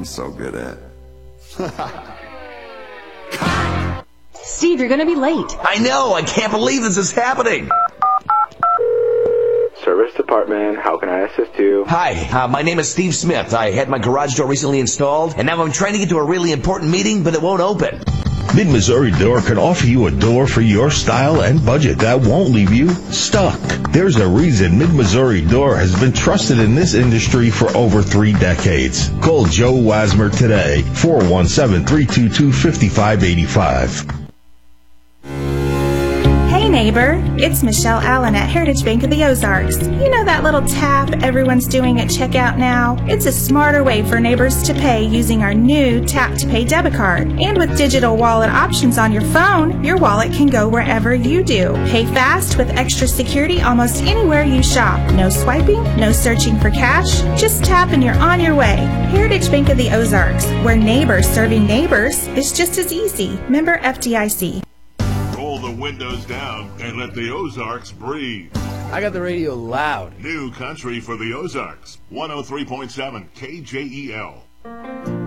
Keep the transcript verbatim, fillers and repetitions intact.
I'm so good at. Steve, you're going to be late. I know. I can't believe this is happening. Service department, how can I assist you? Hi, uh, my name is Steve Smith. I had my garage door recently installed, and now I'm trying to get to a really important meeting, but it won't open. Mid-Missouri Door can offer you a door for your style and budget that won't leave you stuck. There's a reason Mid-Missouri Door has been trusted in this industry for over three decades. Call Joe Wasmer today, four one seven, three two two, five five eight five. Hey neighbor, it's Michelle Allen at Heritage Bank of the Ozarks. You know that little tap everyone's doing at checkout now? It's a smarter way for neighbors to pay using our new Tap to Pay debit card. And with digital wallet options on your phone, your wallet can go wherever you do. Pay fast with extra security almost anywhere you shop. No swiping, no searching for cash. Just tap and you're on your way. Heritage Bank of the Ozarks, where neighbors serving neighbors is just as easy. Member F D I C. Roll the windows down and let the Ozarks breathe. I got the radio loud. New country for the Ozarks. one oh three point seven K J E L.